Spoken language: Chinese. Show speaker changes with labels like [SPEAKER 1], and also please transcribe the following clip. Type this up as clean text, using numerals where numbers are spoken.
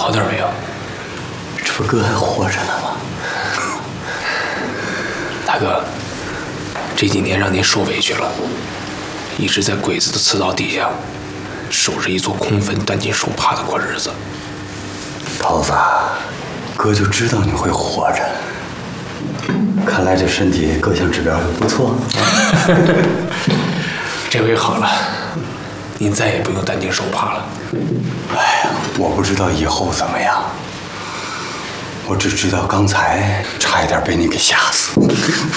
[SPEAKER 1] 好点没有？
[SPEAKER 2] 这不哥还活着呢吗？
[SPEAKER 1] 大哥，这几年让您受委屈了，一直在鬼子的刺刀底下，守着一座空坟，担惊受怕的过日子。
[SPEAKER 2] 头子，哥就知道你会活着。看来这身体各项指标也不错。
[SPEAKER 1] 这回好了，您再也不用担惊受怕了。
[SPEAKER 2] 哎呀，我不知道以后怎么样，我只知道刚才差一点被你给吓死。